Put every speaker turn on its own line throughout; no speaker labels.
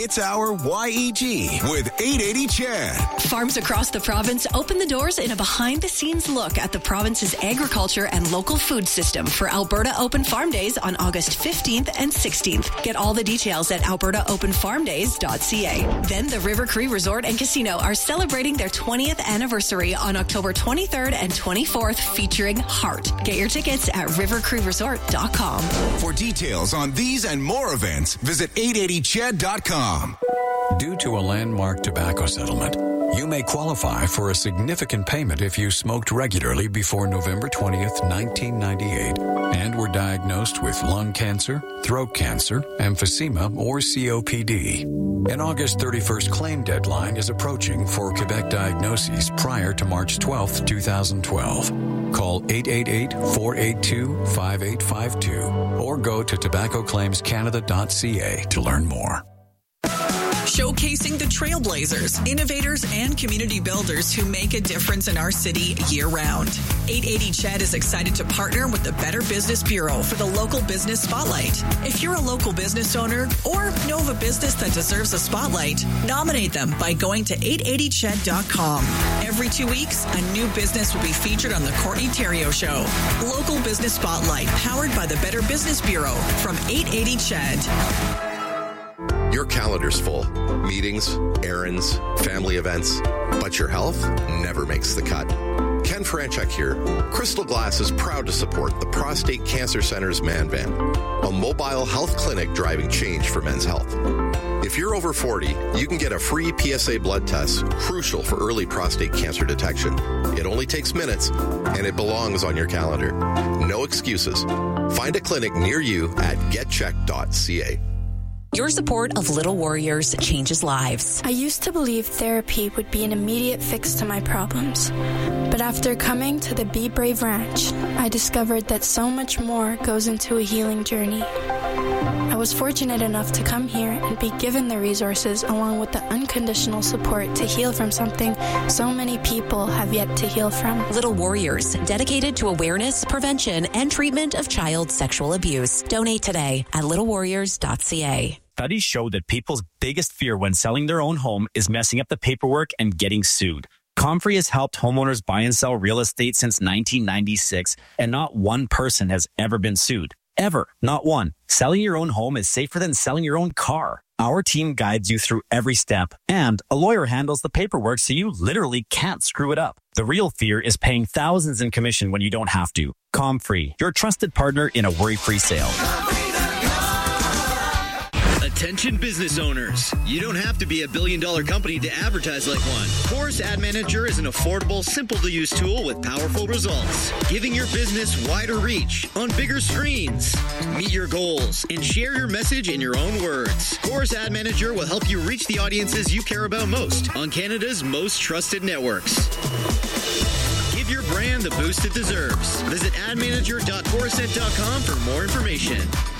It's our YEG with 880 Chad.
Farms across the province open the doors in a behind-the-scenes look at the province's agriculture and local food system for Alberta Open Farm Days on August 15th and 16th. Get all the details at albertaopenfarmdays.ca. Then the River Cree Resort and Casino are celebrating their 20th anniversary on October 23rd and 24th, featuring Heart. Get your tickets at rivercreeresort.com.
For details on these and more events, visit 880chad.com.
Due to a landmark tobacco settlement, you may qualify for a significant payment if you smoked regularly before November 20th, 1998, and were diagnosed with lung cancer, throat cancer, emphysema, or COPD. An August 31st claim deadline is approaching for Quebec diagnoses prior to March 12th, 2012. Call 888-482-5852 or go to tobaccoclaimscanada.ca to learn more.
Showcasing the trailblazers, innovators, and community builders who make a difference in our city year-round. 880 Ched is excited to partner with the Better Business Bureau for the Local Business Spotlight. If you're a local business owner or know of a business that deserves a spotlight, nominate them by going to 880ched.com. Every 2 weeks, a new business will be featured on the Courtney Theriault Show. Local Business Spotlight, powered by the Better Business Bureau from 880 Ched.
Your calendar's full. Meetings, errands, family events, but your health never makes the cut. Ken Franchuk here. Crystal Glass is proud to support the Prostate Cancer Center's Man Van, a mobile health clinic driving change for men's health. If you're over 40, you can get a free PSA blood test, crucial for early prostate cancer detection. It only takes minutes, and it belongs on your calendar. No excuses. Find a clinic near you at getcheck.ca.
Your support of Little Warriors changes lives.
I used to believe therapy would be an immediate fix to my problems. But after coming to the Be Brave Ranch, I discovered that so much more goes into a healing journey. I was fortunate enough to come here and be given the resources along with the unconditional support to heal from something so many people have yet to heal from.
Little Warriors, dedicated to awareness, prevention, and treatment of child sexual abuse. Donate today at littlewarriors.ca.
Studies show that people's biggest fear when selling their own home is messing up the paperwork and getting sued. Comfrey has helped homeowners buy and sell real estate since 1996, and not one person has ever been sued. Ever. Not one. Selling your own home is safer than selling your own car. Our team guides you through every step, and a lawyer handles the paperwork so you literally can't screw it up. The real fear is paying thousands in commission when you don't have to. Comfrey, your trusted partner in a worry-free sale.
Attention business owners. You don't have to be a billion-dollar company to advertise like one. Chorus Ad Manager is an affordable, simple-to-use tool with powerful results, giving your business wider reach on bigger screens. Meet your goals and share your message in your own words. Chorus Ad Manager will help you reach the audiences you care about most on Canada's most trusted networks. Give your brand the boost it deserves. Visit admanager.chorusnet.com for more information.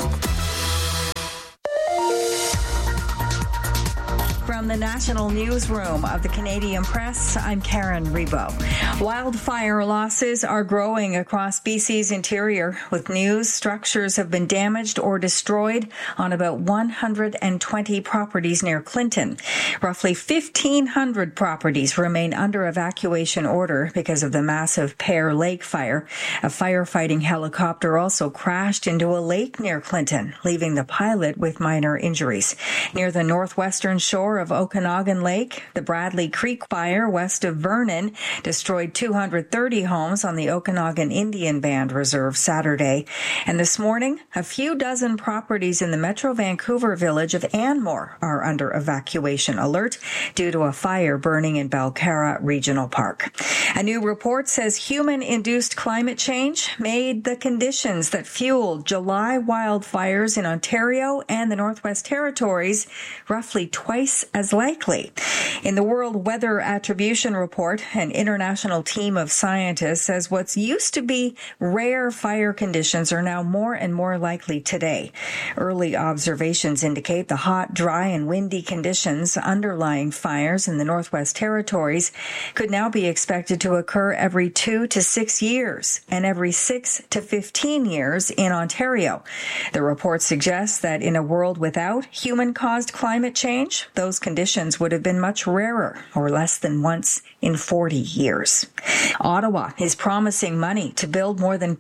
From the National Newsroom of the Canadian Press, I'm Karen Rebo. Wildfire losses are growing across BC's interior, with news structures have been damaged or destroyed on about 120 properties near Clinton. Roughly 1,500 properties remain under evacuation order because of the massive Pear Lake fire. A firefighting helicopter also crashed into a lake near Clinton, leaving the pilot with minor injuries. Near the northwestern shore of Okanagan Lake, the Bradley Creek fire west of Vernon destroyed 230 homes on the Okanagan Indian Band Reserve Saturday. And this morning, a few dozen properties in the Metro Vancouver village of Anmore are under evacuation alert due to a fire burning in Balcarra Regional Park. A new report says human-induced climate change made the conditions that fueled July wildfires in Ontario and the Northwest Territories roughly twice as as likely. In the World Weather Attribution Report, an international team of scientists says what's used to be rare fire conditions are now more and more likely today. Early observations indicate the hot, dry, and windy conditions underlying fires in the Northwest Territories could now be expected to occur every 2 to 6 years and every 6 to 15 years in Ontario. The report suggests that in a world without human-caused climate change, those conditions would have been much rarer, or less than once in 40 years. Ottawa is promising money to build more than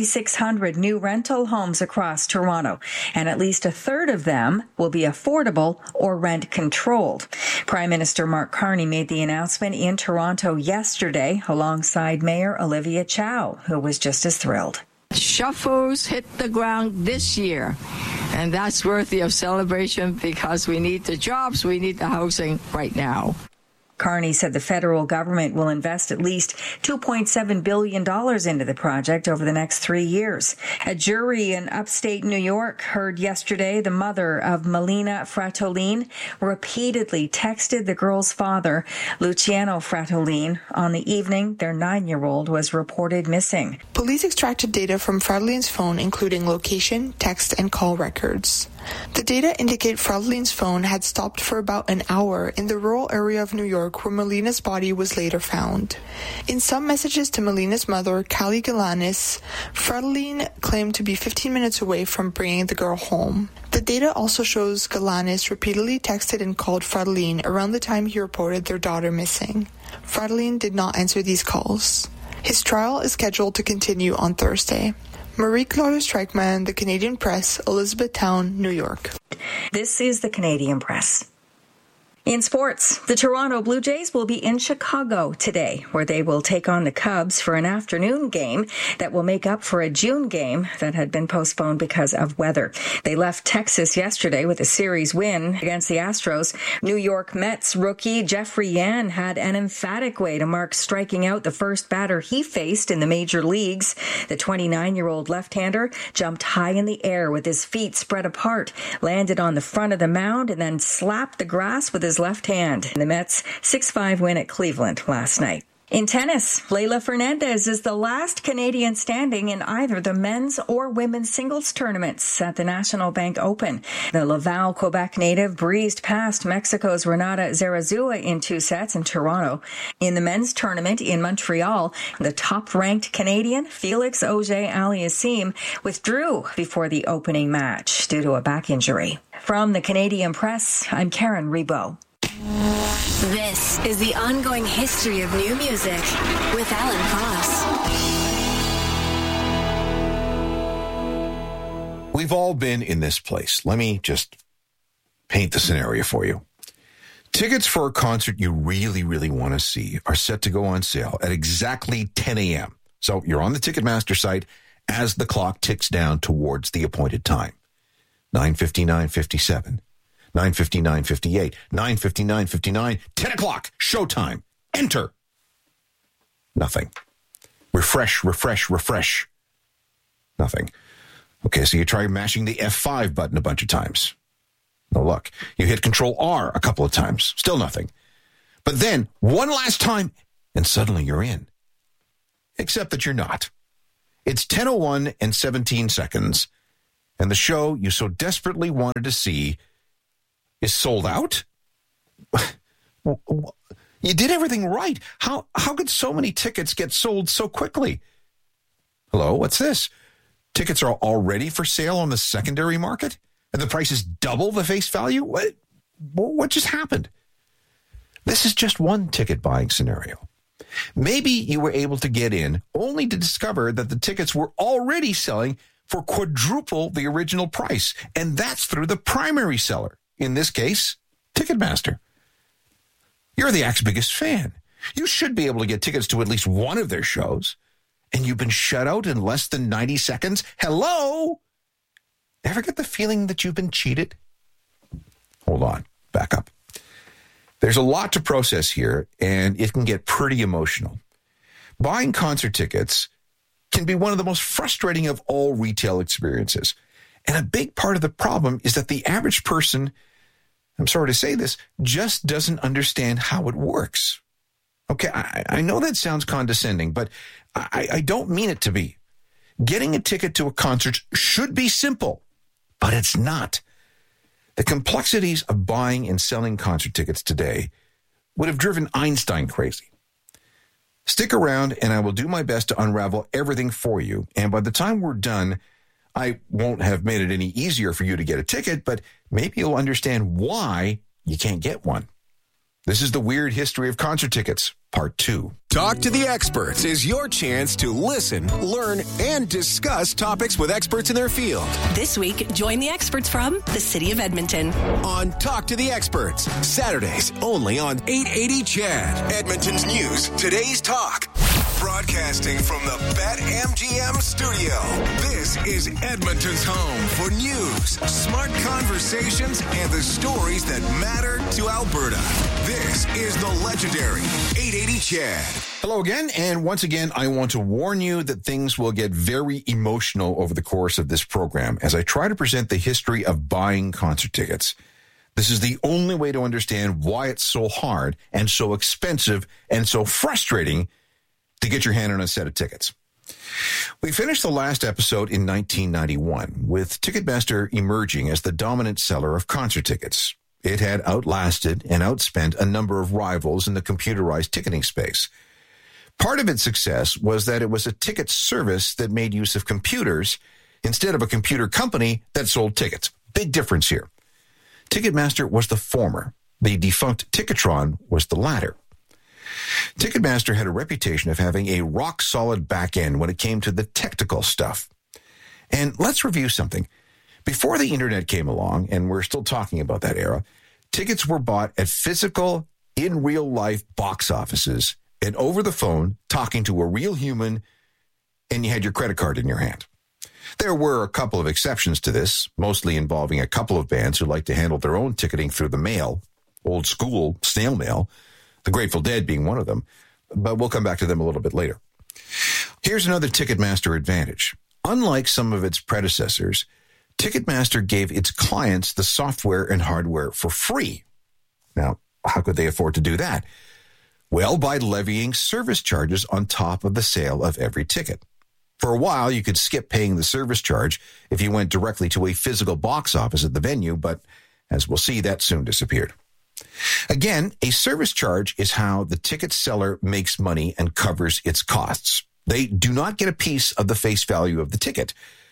5,600 new rental homes across Toronto, and at least a third of them will be affordable or rent-controlled. Prime Minister Mark Carney made the announcement in Toronto yesterday alongside Mayor Olivia Chow, who was just as thrilled.
Shovels hit the ground this year, and that's worthy of celebration because we need the jobs, we need the housing right now.
Carney said the federal government will invest at least $2.7 billion into the project over the next 3 years. A jury in upstate New York heard yesterday the mother of Melina Fratolin repeatedly texted the girl's father, Luciano Fratolin, on the evening their 9-year-old was reported missing.
Police extracted data from Fratolin's phone, including location, text, and call records. The data indicate Fratolin's phone had stopped for about an hour in the rural area of New York where Melina's body was later found. In some messages to Melina's mother, Callie Galanis, Fratolin claimed to be 15 minutes away from bringing the girl home. The data also shows Galanis repeatedly texted and called Fratolin around the time he reported their daughter missing. Fratolin did not answer these calls. His trial is scheduled to continue on Thursday. Marie-Claude Streichman, The Canadian Press, Elizabethtown, New York.
This is The Canadian Press. In sports, the Toronto Blue Jays will be in Chicago today, where they will take on the Cubs for an afternoon game that will make up for a June game that had been postponed because of weather. They left Texas yesterday with a series win against the Astros. New York Mets rookie Jeffrey Yan had an emphatic way to mark striking out the first batter he faced in the major leagues. The 29-year-old left-hander jumped high in the air with his feet spread apart, landed on the front of the mound, and then slapped the grass with his left hand in the Mets' 6-5 win at Cleveland last night. In tennis, Leylah Fernandez is the last Canadian standing in either the men's or women's singles tournaments at the National Bank Open. The Laval, Quebec native breezed past Mexico's Renata Zarazua in 2 sets in Toronto. In the men's tournament in Montreal, the top-ranked Canadian Felix Auger-Aliassime withdrew before the opening match due to a back injury. From the Canadian Press, I'm Karen Rebo.
This is the ongoing history of new music with Alan Cross.
We've all been in this place. Let me just paint the scenario for you. Tickets for a concert you really, really want to see are set to go on sale at exactly 10 a.m. So you're on the Ticketmaster site as the clock ticks down towards the appointed time. 9:50, 9:57. 9:50, 9:58, 9:50, 9:59, 10 o'clock, showtime. Enter. Nothing. Refresh. Nothing. Okay, so you try mashing the F5 button a bunch of times. No luck. You hit Control R a couple of times. Still nothing. But then, one last time, and suddenly you're in. Except that you're not. It's 10:01 and 17 seconds, and the show you so desperately wanted to see is sold out? You did everything right. How could so many tickets get sold so quickly? Hello, what's this? Tickets are already for sale on the secondary market? And the price is double the face value? What just happened? This is just one ticket buying scenario. Maybe you were able to get in only to discover that the tickets were already selling for quadruple the original price. And that's through the primary seller. In this case, Ticketmaster. You're the Act's biggest fan. You should be able to get tickets to at least one of their shows. And you've been shut out in less than 90 seconds? Hello? Ever get the feeling that you've been cheated? Hold on. Back up. There's a lot to process here, and it can get pretty emotional. Buying concert tickets can be one of the most frustrating of all retail experiences. And a big part of the problem is that the average person I'm sorry to say this, just doesn't understand how it works. Okay, I know that sounds condescending, but I don't mean it to be. Getting a ticket to a concert should be simple, but it's not. The complexities of buying and selling concert tickets today would have driven Einstein crazy. Stick around, and I will do my best to unravel everything for you. And by the time we're done, I won't have made it any easier for you to get a ticket, but maybe you'll understand why you can't get one. This is the Weird History of Concert Tickets, Part 2.
Talk to the Experts is your chance to listen, learn, and discuss topics with experts in their field.
This week, join the experts from the City of Edmonton.
On Talk to the Experts, Saturdays only on 880 CHED. Edmonton's news, today's talk. Broadcasting from the BetMGM studio. This is Edmonton's home for news, smart conversations, and the stories that matter to Alberta. This is the legendary 880 CHED.
Hello again, and once again, I want to warn you that things will get very emotional over the course of this program as I try to present the history of buying concert tickets. This is the only way to understand why it's so hard and so expensive and so frustrating to get your hand on a set of tickets. We finished the last episode in 1991 with Ticketmaster emerging as the dominant seller of concert tickets. It had outlasted and outspent a number of rivals in the computerized ticketing space. Part of its success was that it was a ticket service that made use of computers instead of a computer company that sold tickets. Big difference here. Ticketmaster was the former. The defunct Ticketron was the latter. Ticketmaster had a reputation of having a rock-solid back end when it came to the technical stuff. And let's review something. Before the internet came along, and we're still talking about that era, tickets were bought at physical, in real-life box offices and over the phone, talking to a real human, and you had your credit card in your hand. There were a couple of exceptions to this, mostly involving a couple of bands who liked to handle their own ticketing through the mail, old school, snail mail, the Grateful Dead being one of them, but we'll come back to them a little bit later. Here's another Ticketmaster advantage. Unlike some of its predecessors, Ticketmaster gave its clients the software and hardware for free. Now, how could they afford to do that? Well, by levying service charges on top of the sale of every ticket. For a while, you could skip paying the service charge if you went directly to a physical box office at the venue, but as we'll see, that soon disappeared. Again, a service charge is how the ticket seller makes money and covers its costs. They do not get a piece of the face value of the ticket.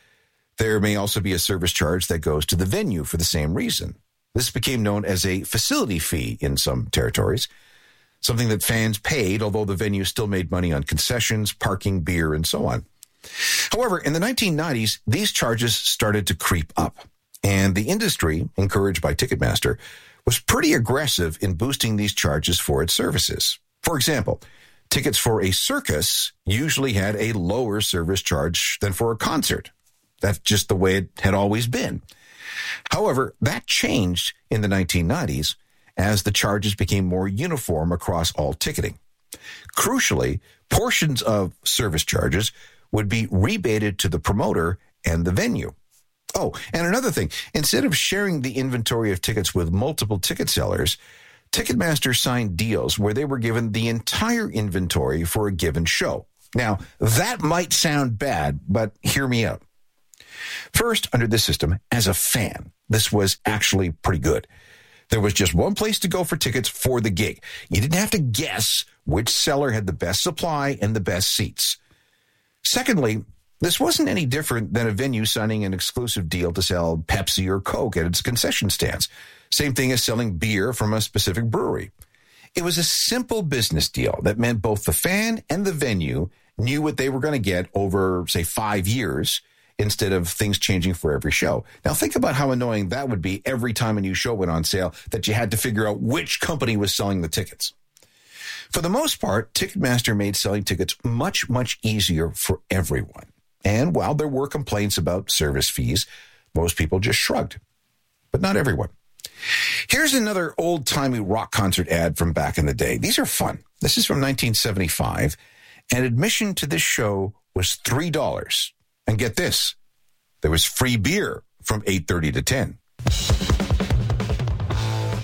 There may also be a service charge that goes to the venue for the same reason. This became known as a facility fee in some territories, something that fans paid, although the venue still made money on concessions, parking, beer, and so on. However, in the 1990s, these charges started to creep up, and the industry, encouraged by Ticketmaster, was pretty aggressive in boosting these charges for its services. For example, tickets for a circus usually had a lower service charge than for a concert. That's just the way it had always been. However, that changed in the 1990s as the charges became more uniform across all ticketing. Crucially, portions of service charges would be rebated to the promoter and the venue. Oh, and another thing, instead of sharing the inventory of tickets with multiple ticket sellers, Ticketmaster signed deals where they were given the entire inventory for a given show. Now, that might sound bad, but hear me out. First, under this system, as a fan, this was actually pretty good. There was just one place to go for tickets for the gig. You didn't have to guess which seller had the best supply and the best seats. Secondly, this wasn't any different than a venue signing an exclusive deal to sell Pepsi or Coke at its concession stands. Same thing as selling beer from a specific brewery. It was a simple business deal that meant both the fan and the venue knew what they were going to get over, say, 5 years instead of things changing for every show. Now, think about how annoying that would be every time a new show went on sale that you had to figure out which company was selling the tickets. For the most part, Ticketmaster made selling tickets much, much easier for everyone. And while there were complaints about service fees, most people just shrugged. But not everyone. Here's another old-timey rock concert ad from back in the day. These are fun. This is from 1975, and admission to this show was $3. And get this, there was free beer from 8:30 to 10.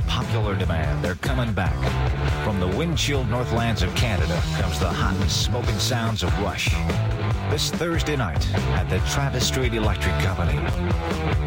popular demand, they're coming back. From the wind-chilled northlands of Canada comes the hot and smoking sounds of Rush. This Thursday night at the Travis Street Electric Company.